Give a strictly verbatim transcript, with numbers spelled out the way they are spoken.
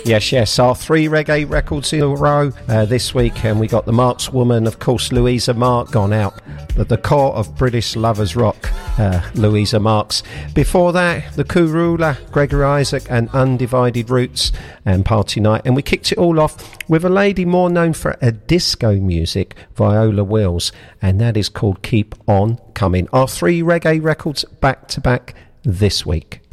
Yes, yes, our three reggae records in a row uh, this week, and we got the Marx Woman, of course, Louisa Marx, gone out at the core of British lovers rock, uh, Louisa Marx. Before that, the Kurula, Gregory Isaac and Undivided Roots and Party Night, and we kicked it all off with a lady more known for a disco music, Viola Wills, and that is called Keep On Coming. Our three reggae records back to back this week.